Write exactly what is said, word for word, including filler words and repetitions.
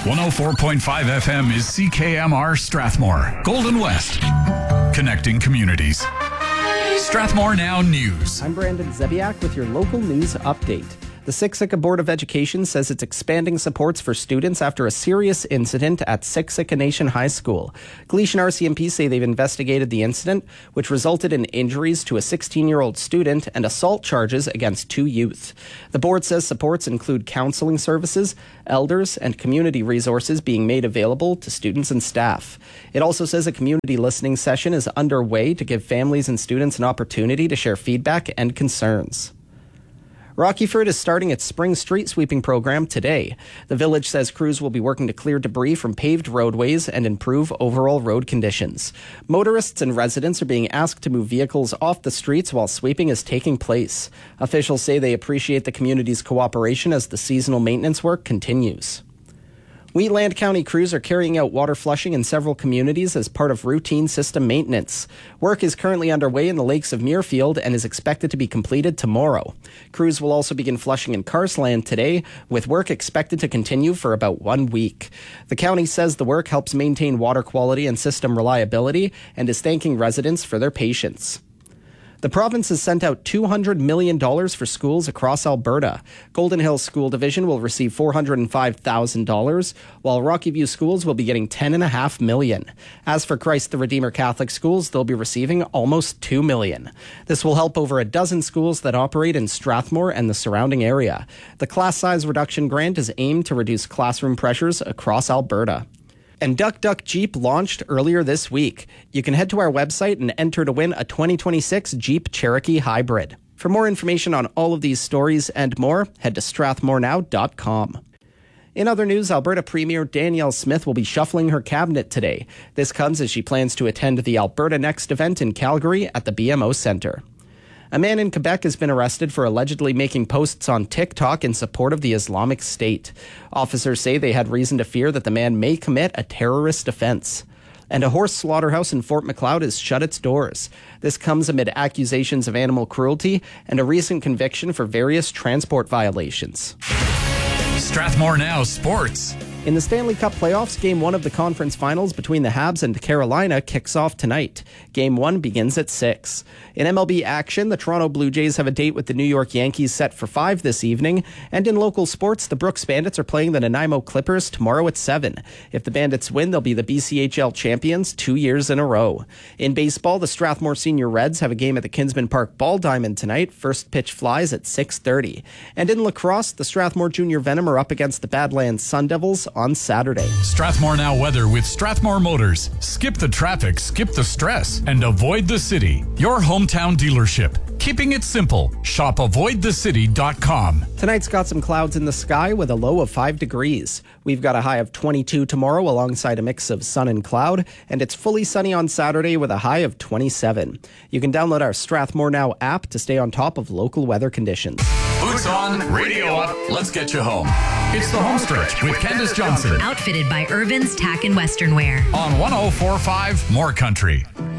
one oh four point five F M is C K M R Strathmore, Golden West, connecting communities. Strathmore Now News. I'm Brandon Zebiak with your local news update. The Siksika Board of Education says it's expanding supports for students after a serious incident at Siksika Nation High School. Gleason R C M P say they've investigated the incident, which resulted in injuries to a sixteen-year-old student and assault charges against two youth. The board says supports include counseling services, elders, and community resources being made available to students and staff. It also says a community listening session is underway to give families and students an opportunity to share feedback and concerns. Rockyford is starting its spring street sweeping program today. The village says crews will be working to clear debris from paved roadways and improve overall road conditions. Motorists and residents are being asked to move vehicles off the streets while sweeping is taking place. Officials say they appreciate the community's cooperation as the seasonal maintenance work continues. Wheatland County crews are carrying out water flushing in several communities as part of routine system maintenance. Work is currently underway in the lakes of Muirfield and is expected to be completed tomorrow. Crews will also begin flushing in Carsland today, with work expected to continue for about one week. The county says the work helps maintain water quality and system reliability and is thanking residents for their patience. The province has sent out two hundred million dollars for schools across Alberta. Golden Hills School Division will receive four hundred five thousand dollars, while Rocky View Schools will be getting ten point five million dollars. As for Christ the Redeemer Catholic Schools, they'll be receiving almost two million dollars. This will help over a dozen schools that operate in Strathmore and the surrounding area. The class size reduction grant is aimed to reduce classroom pressures across Alberta. And Duck Duck Jeep launched earlier this week. You can head to our website and enter to win a twenty twenty-six Jeep Cherokee Hybrid. For more information on all of these stories and more, head to strathmore now dot com. In other news, Alberta Premier Danielle Smith will be shuffling her cabinet today. This comes as she plans to attend the Alberta Next event in Calgary at the B M O Centre. A man in Quebec has been arrested for allegedly making posts on TikTok in support of the Islamic State. Officers say they had reason to fear that the man may commit a terrorist offense. And a horse slaughterhouse in Fort Macleod has shut its doors. This comes amid accusations of animal cruelty and a recent conviction for various transport violations. Strathmore Now Sports. In the Stanley Cup playoffs, Game one of the conference finals between the Habs and Carolina kicks off tonight. Game one begins at six. In M L B action, the Toronto Blue Jays have a date with the New York Yankees set for five this evening. And in local sports, the Brooks Bandits are playing the Nanaimo Clippers tomorrow at seven. If the Bandits win, they'll be the B C H L champions two years in a row. In baseball, the Strathmore Senior Reds have a game at the Kinsman Park Ball Diamond tonight. First pitch flies at six thirty. And in lacrosse, the Strathmore Junior Venom are up against the Badlands Sun Devils on Saturday. Strathmore Now weather with Strathmore Motors. Skip the traffic, skip the stress, and avoid the city. Your hometown dealership. Keeping it simple. Shop avoid the city dot com. Tonight's got some clouds in the sky with a low of five degrees. We've got a high of twenty-two tomorrow alongside a mix of sun and cloud, and it's fully sunny on Saturday with a high of twenty-seven. You can download our Strathmore Now app to stay on top of local weather conditions. Boots on, radio up, let's get you home. It's the home stretch with Candace Johnson. Outfitted by Irvin's Tack and Western Wear. On one oh four point five More Country.